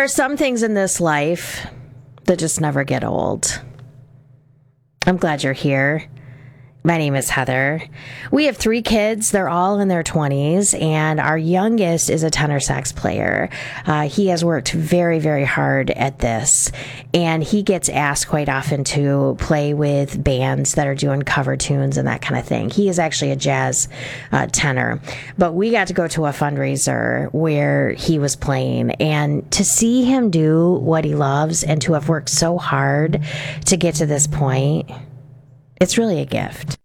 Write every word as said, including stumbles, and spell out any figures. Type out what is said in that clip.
There are some things in this life that just never get old. I'm glad you're here. My name is Heather. We have three kids. They're all in their twenties, and our youngest is a tenor sax player. Uh, he has worked very, very hard at this, and he gets asked quite often to play with bands that are doing cover tunes and that kind of thing. He is actually a jazz uh, tenor, but we got to go to a fundraiser where he was playing, and to see him do what he loves and to have worked so hard to get to this point, it's really a gift.